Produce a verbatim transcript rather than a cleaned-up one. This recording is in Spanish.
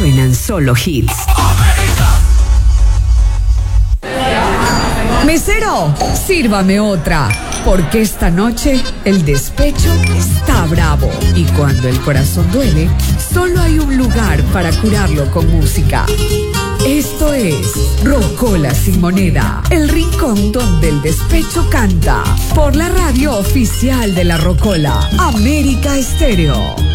suenan solo hits. Mesero, sírvame otra, porque esta noche el despecho está bravo. Y cuando el corazón duele, solo hay un lugar para curarlo con música. Esto es Rocola Sin Moneda, el rincón donde el despecho canta. Por la radio oficial de la Rocola, América Estéreo.